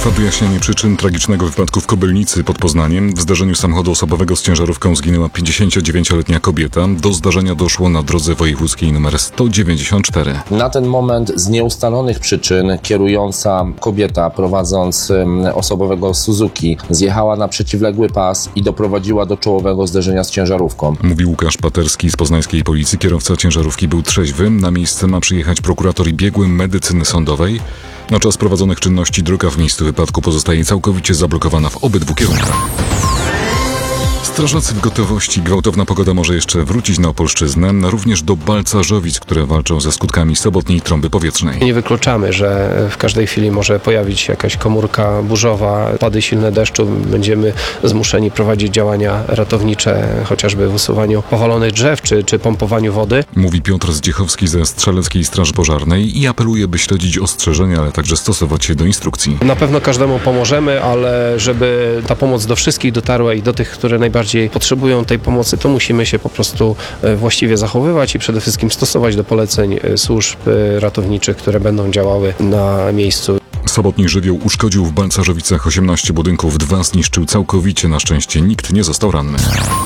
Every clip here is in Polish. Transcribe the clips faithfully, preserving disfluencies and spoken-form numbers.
Trwa wyjaśnienie przyczyn tragicznego wypadku w Kobylnicy pod Poznaniem. W zdarzeniu samochodu osobowego z ciężarówką zginęła pięćdziesięciodziewięcioletnia kobieta. Do zdarzenia doszło na drodze wojewódzkiej nr sto dziewięćdziesiąt cztery. Na ten moment z nieustalonych przyczyn kierująca kobieta prowadząc osobowego Suzuki zjechała na przeciwległy pas i doprowadziła do czołowego zderzenia z ciężarówką. Mówi Łukasz Paterski z poznańskiej policji. Kierowca ciężarówki był trzeźwy. Na miejsce ma przyjechać prokurator i biegły medycyny sądowej. Na czas prowadzonych czynności droga w miejscu wypadku pozostaje całkowicie zablokowana w obydwu kierunkach. Strażacy w gotowości. Gwałtowna pogoda może jeszcze wrócić na Opolszczyznę, również do Balcarzowic, które walczą ze skutkami sobotniej trąby powietrznej. Nie wykluczamy, że w każdej chwili może pojawić się jakaś komórka burzowa, pady silne deszczu. Będziemy zmuszeni prowadzić działania ratownicze, chociażby w usuwaniu powalonych drzew czy, czy pompowaniu wody. Mówi Piotr Zdziechowski ze Strzeleckiej Straży Pożarnej i apeluje, by śledzić ostrzeżenia, ale także stosować się do instrukcji. Na pewno każdemu pomożemy, ale żeby ta pomoc do wszystkich dotarła i do tych, które najbardziej potrzebują tej pomocy, to musimy się po prostu właściwie zachowywać i przede wszystkim stosować do poleceń służb ratowniczych, które będą działały na miejscu. Sobotni żywioł uszkodził w Balcarzowicach osiemnaście budynków, dwa zniszczył całkowicie. Na szczęście nikt nie został ranny.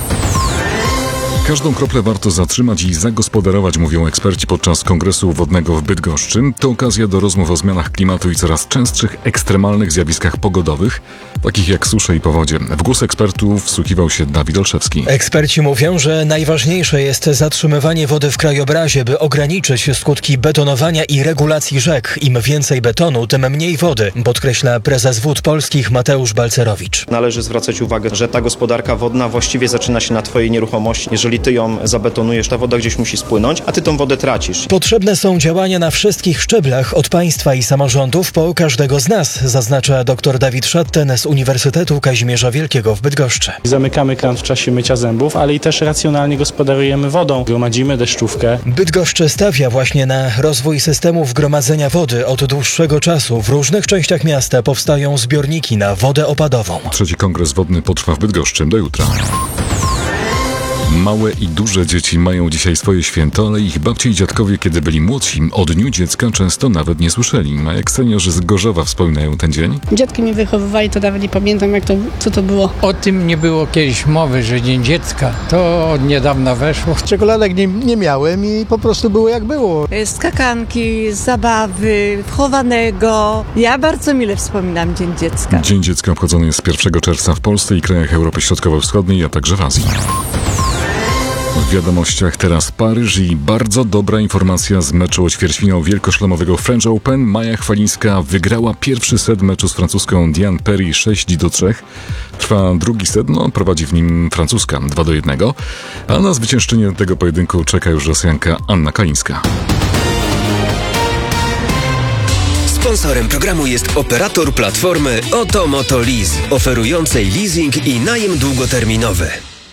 Każdą kroplę warto zatrzymać i zagospodarować, mówią eksperci podczas Kongresu Wodnego w Bydgoszczy. To okazja do rozmów o zmianach klimatu i coraz częstszych ekstremalnych zjawiskach pogodowych, takich jak susze i powodzie. W głos ekspertów wsłuchiwał się Dawid Olszewski. Eksperci mówią, że najważniejsze jest zatrzymywanie wody w krajobrazie, by ograniczyć skutki betonowania i regulacji rzek. Im więcej betonu, tym mniej wody, podkreśla prezes Wód Polskich Mateusz Balcerowicz. Należy zwracać uwagę, że ta gospodarka wodna właściwie zaczyna się na twojej nieruchomości. Jeżeli ty ją zabetonujesz, ta woda gdzieś musi spłynąć, a ty tą wodę tracisz. Potrzebne są działania na wszystkich szczeblach, od państwa i samorządów po każdego z nas, zaznacza dr Dawid Szatten z Uniwersytetu Kazimierza Wielkiego w Bydgoszczy. Zamykamy kran w czasie mycia zębów, ale i też racjonalnie gospodarujemy wodą. Gromadzimy deszczówkę. Bydgoszcz stawia właśnie na rozwój systemów gromadzenia wody. Od dłuższego czasu w różnych częściach miasta powstają zbiorniki na wodę opadową. Trzeci kongres wodny potrwa w Bydgoszczy do jutra. Małe i duże dzieci mają dzisiaj swoje święto, ale ich babcie i dziadkowie, kiedy byli młodsi, o Dniu Dziecka często nawet nie słyszeli. A jak seniorzy z Gorzowa wspominają ten dzień? Dziadki mnie wychowywali, to nawet nie pamiętam, jak to, co to było. O tym nie było kiedyś mowy, że Dzień Dziecka. To od niedawna weszło. Czekoladek nie, nie miałem i po prostu było jak było. Skakanki, zabawy, chowanego. Ja bardzo mile wspominam Dzień Dziecka. Dzień Dziecka obchodzony jest pierwszego czerwca w Polsce i krajach Europy Środkowo-Wschodniej, a także w Azji. W wiadomościach teraz Paryż i bardzo dobra informacja z meczu o ćwierćfinał wielkoszlemowego French Open. Maja Chwalińska wygrała pierwszy set meczu z francuską Diane Perry sześć do trzech. Trwa drugi set, no prowadzi w nim francuska dwa do jednego, a na zwyciężczynię tego pojedynku czeka już Rosjanka Anna Kalińska. Sponsorem programu jest operator platformy Oto Moto Lease, oferującej leasing i najem długoterminowy.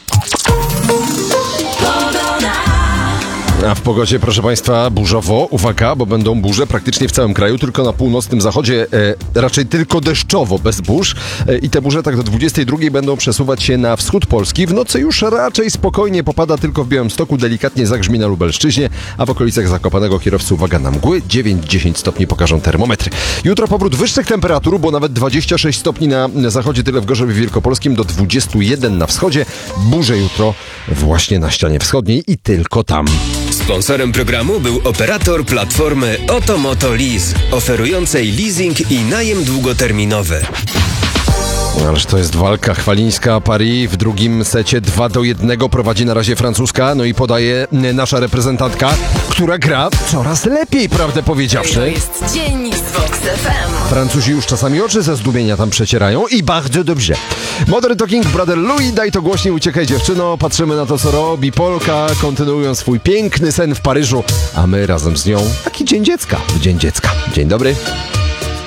A w pogodzie, proszę Państwa, burzowo, uwaga, bo będą burze praktycznie w całym kraju, tylko na północnym zachodzie e, raczej tylko deszczowo, bez burz. E, I te burze tak do dwudziestej drugiej będą przesuwać się na wschód Polski. W nocy już raczej spokojnie popada tylko w Białymstoku, delikatnie zagrzmi na Lubelszczyźnie, a w okolicach Zakopanego kierowcy uwaga na mgły, dziewięć do dziesięciu stopni pokażą termometry. Jutro powrót wyższych temperatur, bo nawet dwadzieścia sześć stopni na zachodzie, tyle w Gorzowie Wielkopolskim, do dwudziestu jeden na wschodzie. Burze jutro właśnie na ścianie wschodniej i tylko tam. Sponsorem programu był operator platformy Oto Moto Lease, oferującej leasing i najem długoterminowy. Ależ to jest walka. Chwalińska Paris w drugim secie dwa do jednego prowadzi na razie francuska, no i podaje nasza reprezentantka, która gra coraz lepiej, prawdę powiedziawszy. To jest dzień z Vox F M. Francuzi już czasami oczy ze zdumienia tam przecierają i bardzo dobrze. Modern Talking, Brother Louis, daj to głośniej, uciekaj dziewczyno, patrzymy na to, co robi Polka, kontynuując swój piękny sen w Paryżu, a my razem z nią taki Dzień Dziecka, Dzień Dziecka. Dzień dobry.